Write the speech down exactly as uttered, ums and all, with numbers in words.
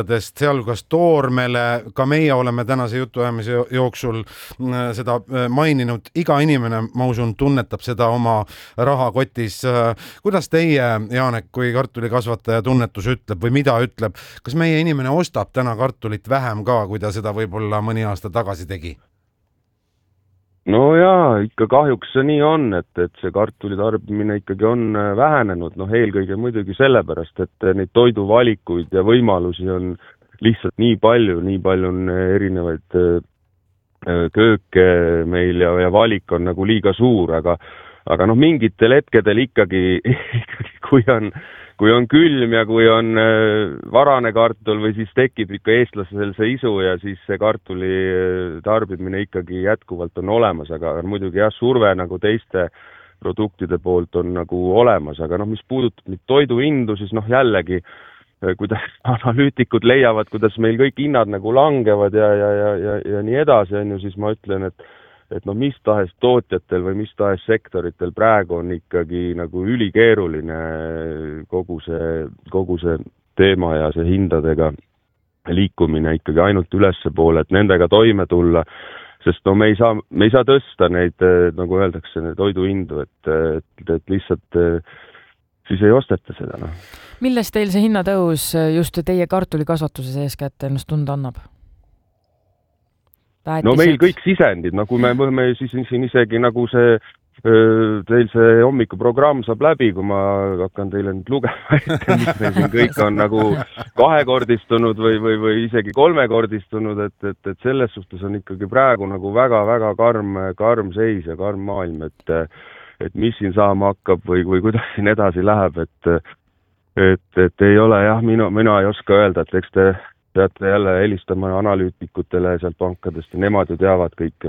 sealhulgas toormele, ka meie oleme tänase jutuajamise jooksul seda maininud, iga inimene, ma usun, tunnetab seda oma rahakotis. Kuidas teie, Jaanek, kui kartulikasvataja tunnetus ütleb või mida ütleb, kas meie inimene ostab täna kartulit vähem ka, kui ta seda võib-olla mõni aasta tagasi tegi? No jaa, ikka kahjuks see nii on, et, et see kartuli tarbimine ikkagi on vähenenud, noh eelkõige muidugi sellepärast, et neid toiduvalikuid ja võimalusi on lihtsalt nii palju, nii palju on erinevaid kööke meil ja, ja valik on nagu liiga suur, aga, aga noh mingitel hetkedel ikkagi, ikkagi kui on kui on külm ja kui on varane kartul või siis tekib ikka eestlasel see isu ja siis see kartuli tarbimine ikkagi jätkuvalt on olemas, aga muidugi jah, surve nagu teiste produktide poolt on nagu olemas, aga noh, mis puudutab nüüd toiduhindu, siis noh jällegi, kuidas analüütikud leiavad, kuidas meil kõik hinnad nagu langevad ja, ja, ja, ja, ja nii edasi, on ju, siis ma ütlen, et et no mis tahes tootjatel või mis tahes sektoritel praegu on ikkagi nagu ülikeeruline kogu see, kogu see teema ja see hindadega liikumine ikkagi ainult ülesse poole, et nendega toime tulla, sest no me ei saa, me ei saa tõsta neid, nagu öeldakse, neid toiduhindu, et, et, et lihtsalt siis ei osteta seda. No. Milles teil see hinnatõus just teie kartulikasvatuses eeskätt ennast tunda annab? Päätised. No meil kõik sisendid, no kui me võime siis siin isegi nagu see, teil see hommikuprogramm saab läbi, kui ma hakkan teile nüüd lugema, et mis meil siin kõik on nagu kahekordistunud või, või, või isegi kolmekordistunud, et, et, et selles suhtes on ikkagi praegu nagu väga-väga karm, karm seis ja karm maailm, et, et mis siin saama hakkab või, või kuidas siin edasi läheb, et, et, et ei ole jah, mina, mina ei oska öelda, et eks te peate jälle helistama analüütikutele sealt pankadest ja nemad ju teavad kõike,